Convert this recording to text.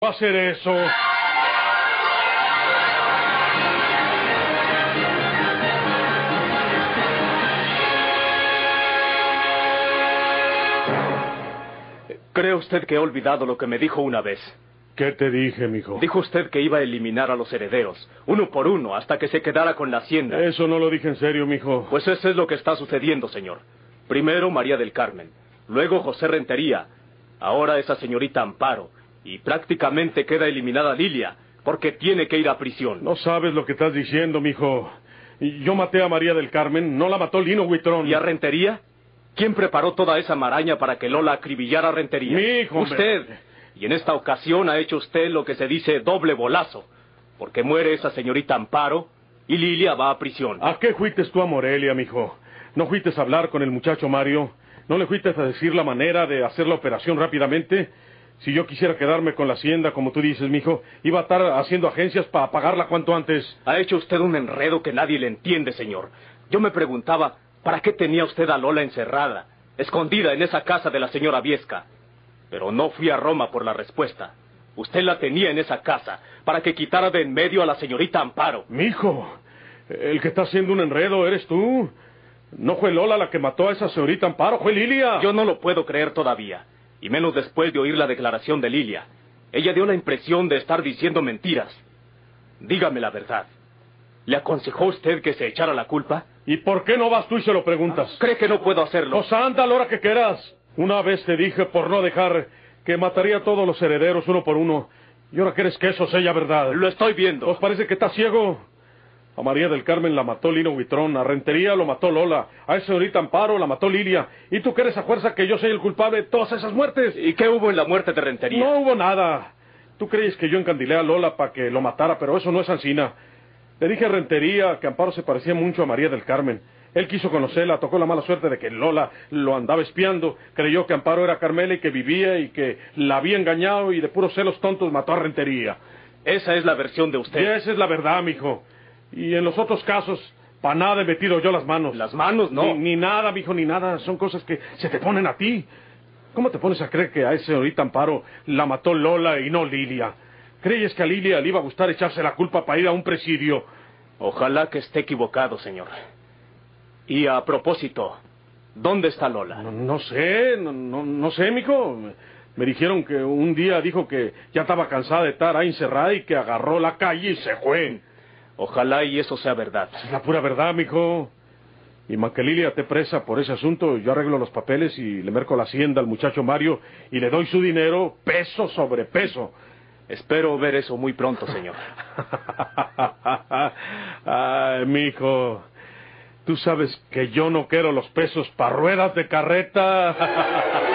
va a hacer eso. ¿Cree usted que he olvidado lo que me dijo una vez? ¿Qué te dije, mijo? Dijo usted que iba a eliminar a los herederos, uno por uno, hasta que se quedara con la hacienda. Eso no lo dije en serio, mijo. Pues eso es lo que está sucediendo, señor. Primero María del Carmen, luego José Rentería, ahora esa señorita Amparo, y prácticamente queda eliminada Lilia, porque tiene que ir a prisión. No sabes lo que estás diciendo, mijo. Yo maté a María del Carmen, no la mató Lino Huitrón. ¿Y a Rentería? ¿Quién preparó toda esa maraña para que Lola acribillara a Rentería? Mijo, usted. Y en esta ocasión ha hecho usted lo que se dice doble bolazo, porque muere esa señorita Amparo y Lilia va a prisión. ¿A qué fuites tú a Morelia, mijo? ¿No fuites a hablar con el muchacho Mario? ¿No le fuites a decir la manera de hacer la operación rápidamente? Si yo quisiera quedarme con la hacienda, como tú dices, mijo, iba a estar haciendo agencias para pagarla cuanto antes. Ha hecho usted un enredo que nadie le entiende, señor. Yo me preguntaba, ¿para qué tenía usted a Lola encerrada, escondida en esa casa de la señora Viesca? Pero no fui a Roma por la respuesta. Usted la tenía en esa casa para que quitara de en medio a la señorita Amparo. Mijo, el que está haciendo un enredo eres tú. No fue Lola la que mató a esa señorita Amparo, fue Lilia. Yo no lo puedo creer todavía, y menos después de oír la declaración de Lilia. Ella dio la impresión de estar diciendo mentiras. Dígame la verdad. ¿Le aconsejó usted que se echara la culpa? ¿Y por qué no vas tú y se lo preguntas? ¿Cree que no puedo hacerlo? Pues anda a la hora que quieras. Una vez te dije, por no dejar, que mataría a todos los herederos uno por uno. ¿Y ahora quieres que eso sea verdad? Lo estoy viendo. ¿Os parece que estás ciego? A María del Carmen la mató Lino Huitrón, a Rentería lo mató Lola, a esa señorita Amparo la mató Lilia. ¿Y tú crees a fuerza que yo soy el culpable de todas esas muertes? ¿Y qué hubo en la muerte de Rentería? No hubo nada. Tú crees que yo encandilé a Lola para que lo matara, pero eso no es ansina. Le dije a Rentería que Amparo se parecía mucho a María del Carmen. Él quiso conocerla, tocó la mala suerte de que Lola lo andaba espiando, creyó que Amparo era Carmela y que vivía y que la había engañado y de puros celos tontos mató a Rentería. Esa es la versión de usted. Y esa es la verdad, mijo. Y en los otros casos, para nada he metido yo las manos. ¿Las manos? No. Ni nada, mijo, ni nada. Son cosas que se te ponen a ti. ¿Cómo te pones a creer que a esa señorita Amparo la mató Lola y no Lilia? ¿Crees que a Lilia le iba a gustar echarse la culpa para ir a un presidio? Ojalá que esté equivocado, señor. Y a propósito, ¿dónde está Lola? No sé, mijo. Me dijeron que un día dijo que ya estaba cansada de estar ahí encerrada y que agarró la calle y se fue. Ojalá y eso sea verdad. Es la pura verdad, mijo. Y más que Lilia esté presa por ese asunto, yo arreglo los papeles y le merco la hacienda al muchacho Mario y le doy su dinero peso sobre peso. Espero ver eso muy pronto, señor. Ay, mijo. Tú sabes que yo no quiero los pesos para ruedas de carreta.